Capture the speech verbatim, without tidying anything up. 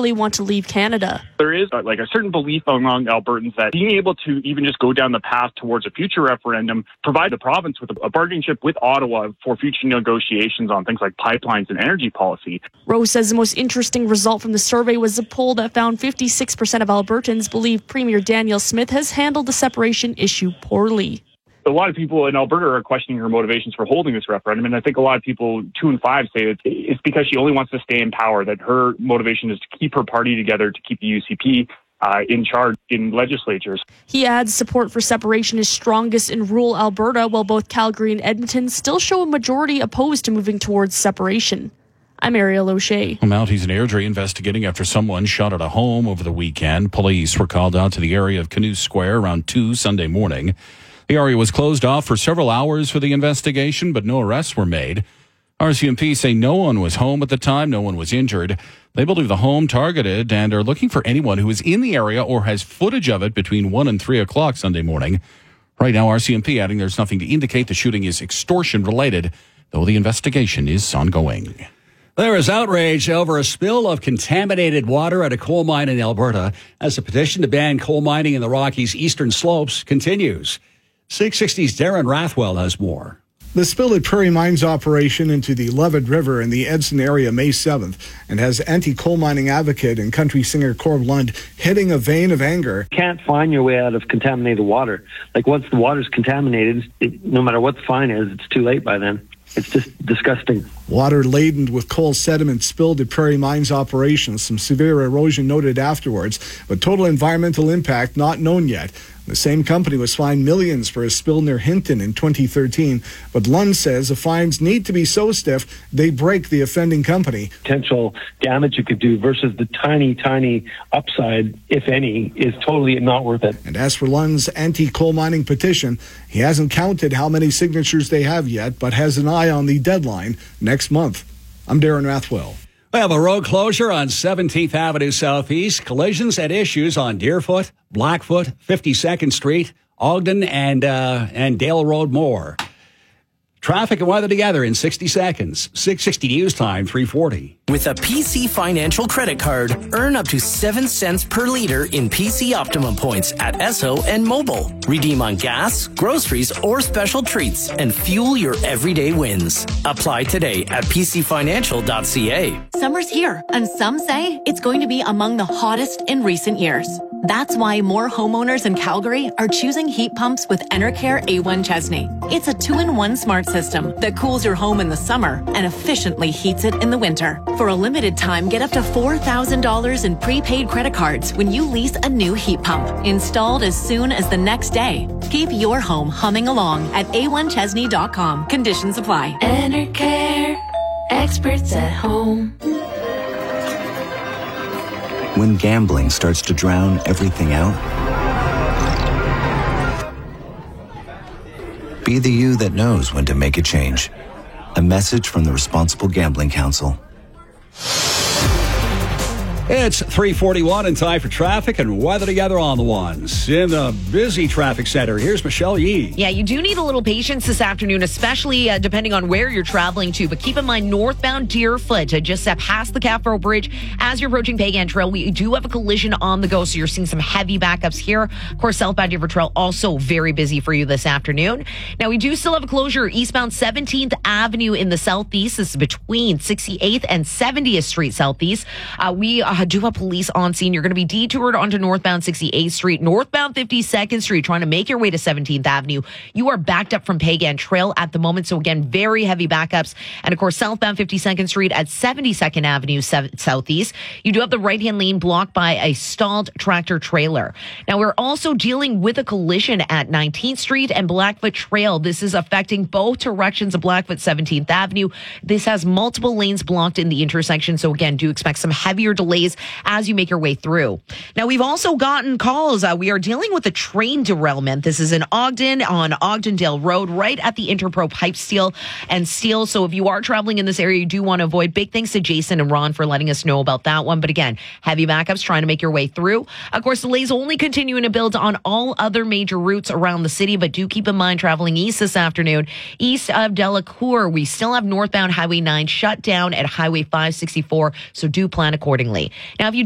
really want to leave Canada. There is uh, like a certain belief among Albertans that being able to even just go down the path towards a future referendum provide the province with a, a bargaining chip with Ottawa for future negotiations on things like pipelines and energy policy. Rose says the most interesting result from the survey was a poll that found fifty-six percent of Albertans believe Premier Danielle Smith has handled the separation issue poorly. A lot of people in Alberta are questioning her motivations for holding this referendum, and I think a lot of people, two and five, say that it's because she only wants to stay in power, that her motivation is to keep her party together, to keep the U C P uh, in charge in legislatures. He adds support for separation is strongest in rural Alberta, while both Calgary and Edmonton still show a majority opposed to moving towards separation. I'm Ariel O'Shea. Mounties and Airdrie investigating after someone shot at a home over the weekend. Police were called out to the area of Canoe Square around two Sunday morning. The area was closed off for several hours for the investigation, but no arrests were made. R C M P say no one was home at the time, no one was injured. They believe the home targeted and are looking for anyone who is in the area or has footage of it between one and three o'clock Sunday morning. Right now, R C M P adding there's nothing to indicate the shooting is extortion-related, though the investigation is ongoing. There is outrage over a spill of contaminated water at a coal mine in Alberta as a petition to ban coal mining in the Rockies' eastern slopes continues. six sixty's Darren Rathwell has more. The spill at Prairie Mines operation into the Levitt River in the Edson area May seventh and has anti-coal mining advocate and country singer Corb Lund hitting a vein of anger. You can't find your way out of contaminated water. Like once the water's contaminated, it, no matter what the fine is, it's too late by then. It's just disgusting. Water laden with coal sediment spilled at Prairie Mines operations. Some severe erosion noted afterwards, but total environmental impact not known yet. The same company was fined millions for a spill near Hinton in twenty thirteen, but Lund says the fines need to be so stiff they break the offending company. Potential damage you could do versus the tiny, tiny upside, if any, is totally not worth it. And as for Lund's anti-coal mining petition, he hasn't counted how many signatures they have yet, but has an eye on the deadline next month. I'm Darren Rathwell. We have a road closure on seventeenth Avenue Southeast. Collisions and issues on Deerfoot, Blackfoot, fifty-second Street, Ogden, and uh, and Dale Road more. Traffic and weather together in sixty seconds. six sixty News Time, three forty. With a P C Financial credit card, earn up to seven cents per liter in P C Optimum points at Esso and Mobile. Redeem on gas, groceries, or special treats and fuel your everyday wins. Apply today at p c financial dot c a. Summer's here, and some say it's going to be among the hottest in recent years. That's why more homeowners in Calgary are choosing heat pumps with Enercare A one Chesney. It's a two-in-one smart system that cools your home in the summer and efficiently heats it in the winter. For a limited time, get up to four thousand dollars in prepaid credit cards when you lease a new heat pump, installed as soon as the next day. Keep your home humming along at a one chesney dot com. Conditions apply. Enercare, experts at home. When gambling starts to drown everything out, be the you that knows when to make a change. A message from the Responsible Gambling Council. It's three forty-one and time for traffic and weather together on the ones. In the busy traffic center, here's Michelle Yee. Yeah, you do need a little patience this afternoon, especially uh, depending on where you're traveling to. But keep in mind, northbound Deerfoot, uh, just uh, past the Caffaro Bridge, as you're approaching Pagan Trail, we do have a collision on the go, so you're seeing some heavy backups here. Of course, southbound Deerfoot Trail also very busy for you this afternoon. Now, we do still have a closure eastbound seventeenth Avenue in the southeast. This is between sixty-eighth and seventieth Street southeast. Uh, we uh, do have police on scene. You're going to be detoured onto northbound sixty-eighth Street, northbound fifty-second Street, trying to make your way to seventeenth Avenue. You are backed up from Pagan Trail at the moment. So again, very heavy backups. And of course, southbound fifty-second Street at seventy-second Avenue southeast. You do have the right-hand lane blocked by a stalled tractor trailer. Now, we're also dealing with a collision at nineteenth Street and Blackfoot Trail. This is affecting both directions of Blackfoot seventeenth Avenue. This has multiple lanes blocked in the intersection. So again, do expect some heavier delays as you make your way through. Now, we've also gotten calls. Uh, we are dealing with a train derailment. This is in Ogden on Ogdendale Road, right at the Interpro Pipe Steel and Steel. So if you are traveling in this area, you do want to avoid. Big thanks to Jason and Ron for letting us know about that one. But again, heavy backups trying to make your way through. Of course, delays only continuing to build on all other major routes around the city, but do keep in mind traveling east this afternoon. East of Delacour, we still have northbound Highway nine shut down at Highway five sixty-four, so do plan accordingly. Now, if you